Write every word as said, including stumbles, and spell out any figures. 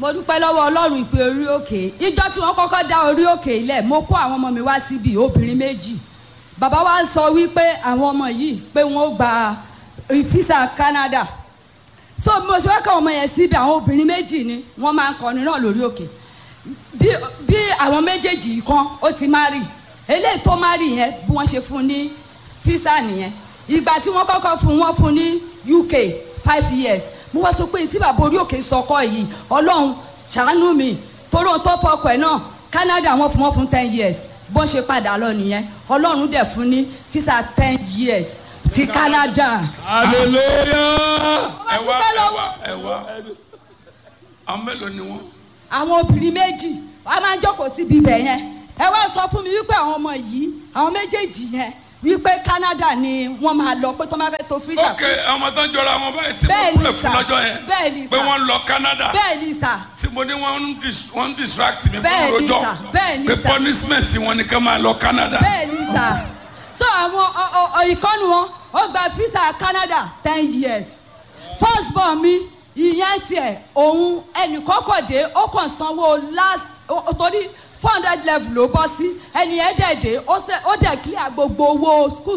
mo dúpẹ́ lọ́wọ́ Ọlọ́run ìpè orí òkè. Ìjọ tí wọ́n kọ́kọ́ dá orí òkè ilẹ̀, mo kó àwọn ọmọ mi wá síbi obìnrin méjì. Bàbá wa ń sọ wípé àwọn ọmọ yìí pé wọ́n ó gba visa Canada. So mo ṣe wá ká ọmọ yẹn síbi àwọn obìnrin méjì ni wọ́n máa ń kọrin náà lórí òkè. Bí bí àwọn méjèèjì kan ó ti marry. Eléyìí tó marry yẹn bí wọ́n ṣe fún ní visa nìyẹn. Ìgbà tí wọ́n kọ́kọ́ fún wọn fún ní U K five years. Mo wá sọ pé tí bàbá orí òkè sọkọ yìí Ọlọ́run ṣàánú mi torí ohun tó fọkọ ẹ̀ náà Canada wọ́n fún wọn fún ten years bó ṣe padà lọ nìyẹn Ọlọ́run dẹ̀ fún ní visa ten years ti Canada. hallelujah. ẹ wá ẹ wá ẹ wá àwọn mélòó ni wọ́n. àwọn obìnrin méjì wọ́n máa ń jókòó síbi ibẹ̀ yẹn ẹ wá sọ fún mi wípé àwọn ọmọ yìí àwọn méjèèjì yẹn wípé Canada ni wọ́n máa lọ pé tó máa fẹ́ tó visa. ok ọmọ tó ń jọra wọn báyìí tí mo pè fún lọ́jọ́ yẹn bẹ́ẹ̀ni sà pé wọ́n lọ Canada bẹ́ẹ̀ni sà tí mo ní wọ́n ń distract mi fún bẹ́ẹ̀ni lọ́jọ́ sà bẹ́ẹ̀ni pé sà punishment wọn ni ká máa lọ Canada. bẹ́ẹ̀ni sà so àwọn ìkọ́nu wọn ó gba visa Canada ten years first born mi ìyẹn tiẹ̀ òun ẹnì kọ́kọ̀dé ó kàn sanwó last torí four hundred level ló bọ́ sí ẹni ẹ̀ dẹ̀ dé ó dẹ̀ clear gbogbo owó school.